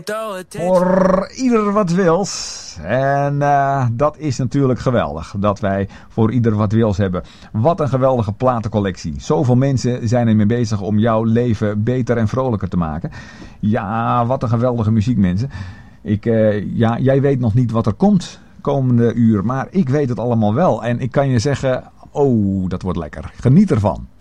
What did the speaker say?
Voor ieder wat wils. En dat is natuurlijk geweldig. Dat wij voor ieder wat wils hebben. Wat een geweldige platencollectie. Zoveel mensen zijn ermee bezig om jouw leven beter en vrolijker te maken. Ja, wat een geweldige muziek, mensen. Jij weet nog niet wat er komt komende uur. Maar ik weet het allemaal wel. En ik kan je zeggen, oh, dat wordt lekker. Geniet ervan.